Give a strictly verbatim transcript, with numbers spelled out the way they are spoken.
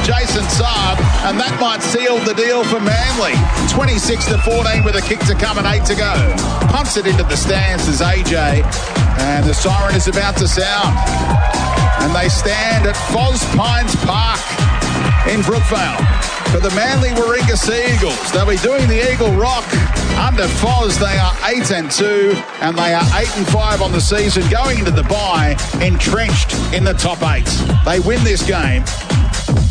Jason Saab, and that might seal the deal for Manly. twenty-six to fourteen with a kick to come and eight to go. Punts it into the stands as A J, and the siren is about to sound. And they stand at Foz Pines Park in Brookvale for the Manly Warringah Sea Eagles. They'll be doing the Eagle Rock. Under Foz, they are eight and two, and they are eight and five on the season, going into the bye entrenched in the top eight. They win this game.